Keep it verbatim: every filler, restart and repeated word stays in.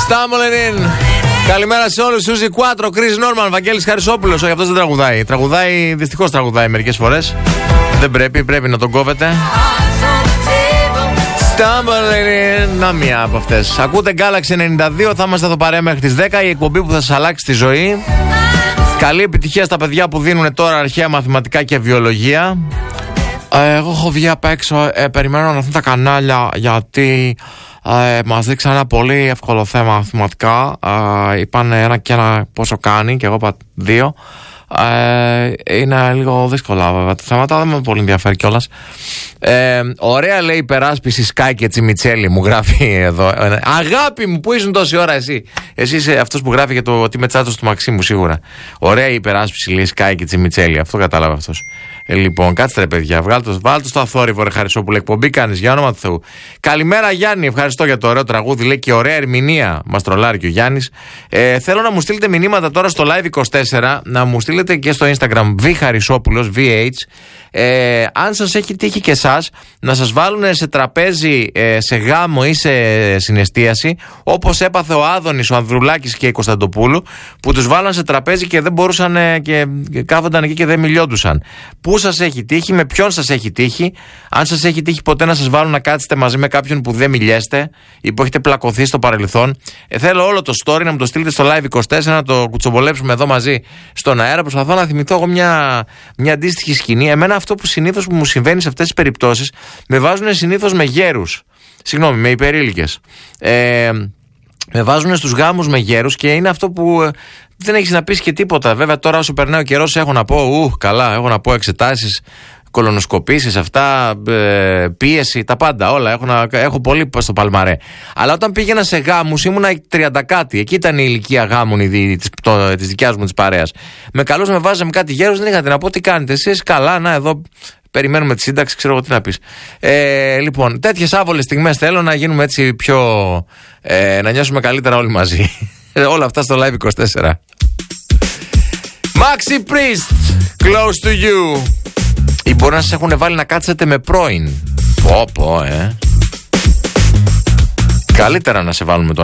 Stumbling in. Καλημέρα σε όλους. Σούζι Κουάτρο, Chris Norman, Βαγγέλης Χαρισόπουλος. Όχι, αυτός δεν τραγουδάει. Τραγουδάει, δυστυχώς τραγουδάει μερικές φορές. Δεν πρέπει, πρέπει να τον κόβετε. Stumbling in. Να μία από αυτές. Ακούτε Galaxy ενενήντα δύο, θα είμαστε εδώ παρέα μέχρι τις δέκα. Η εκπομπή που θα σας αλλάξει τη ζωή. Καλή επιτυχία στα παιδιά που δίνουν τώρα αρχαία μαθηματικά και βιολογία. Ε, εγώ έχω βγει απ' έξω, ε, περιμένω να έρθουν τα κανάλια γιατί ε, μας δείξαν ένα πολύ εύκολο θέμα μαθηματικά. Ε, είπαν ένα και ένα πόσο κάνει και εγώ είπα δύο. Ε, είναι λίγο δύσκολα βέβαια τα θέματα, δεν με πολύ ενδιαφέρει κιόλας. Ε, ωραία λέει υπεράσπιση Σκάι και Τσιμιτσέλη, μου γράφει εδώ. Ε, αγάπη μου, που ήσουν τόση ώρα εσύ. Εσύ είσαι αυτός που γράφει για το ότι είμαι τσάτος του Μαξίμου σίγουρα. Ωραία η υπεράσπιση λέει Σκάι και Τσιμιτσέλη, αυτό κατάλαβε αυτός. Ε, λοιπόν, κάτσε ρε παιδιά, βγάλτε το, βάλτε το στο αθόρυβο ρε Χαρισόπουλε, εκπομπή κάνεις για όνομα του Θεού. Καλημέρα Γιάννη, ευχαριστώ για το ωραίο τραγούδι, λέει και ωραία ερμηνεία, μας τρολάρει και ο Γιάννης. Ε, θέλω να μου στείλετε μηνύματα τώρα στο Live είκοσι τέσσερα, να μου στείλετε και στο Instagram V Χαρισόπουλος, βι έιτς. Ε, αν σας έχει τύχει και εσάς να σας βάλουν σε τραπέζι, ε, σε γάμο ή σε συναισθίαση, όπως έπαθε ο Άδωνης, ο Ανδρουλάκης και η Κωνσταντοπούλου, που τους βάλαν σε τραπέζι και δεν μπορούσαν ε, και κάθονταν εκεί και δεν μιλιόντουσαν. Πού σας έχει τύχει, με ποιον σας έχει τύχει, αν σας έχει τύχει ποτέ να σας βάλουν να κάτσετε μαζί με κάποιον που δεν μιλιέστε ή που έχετε πλακωθεί στο παρελθόν. Ε, θέλω όλο το story να μου το στείλετε στο Live είκοσι τέσσερα, να το κουτσομπολέψουμε εδώ μαζί στον αέρα. Προσπαθώ να θυμηθώ εγώ μια, μια αντίστοιχη σκηνή. Εμένα αυτό που συνήθως που μου συμβαίνει σε αυτές τις περιπτώσεις, με βάζουν συνήθως με γέρους. Συγγνώμη, με υπερήλικες. Ε, με βάζουν στους γάμους με γέρους και είναι αυτό που ε, δεν έχεις να πεις και τίποτα. Βέβαια τώρα όσο περνάει ο καιρός έχω να πω, ου, καλά, έχω να πω εξετάσεις, κολονοσκοπήσεις, αυτά, ε, πίεση, τα πάντα, όλα. Έχω, να, έχω πολύ στο παλμαρέ. Αλλά όταν πήγαινα σε γάμους ήμουνα τριάντα κάτι. Εκεί ήταν η ηλικία γάμων της δικιάς μου της παρέας. Με καλούσαμε, με βάζαμε κάτι γέρους, δεν είχατε να πω τι κάνετε εσείς. Καλά, να εδώ περιμένουμε τη σύνταξη, ξέρω εγώ τι να πεις. Ε, λοιπόν, τέτοιες άβολες στιγμές θέλω να γίνουμε έτσι πιο. Ε, να νιώσουμε καλύτερα όλοι μαζί. Όλα αυτά στο Live είκοσι τέσσερα. Maxi Priest, Close to You. Ή μπορεί να σας έχουν βάλει να κάτσετε με πρώην. Πω πω, ε. Καλύτερα να σε βάλουμε τον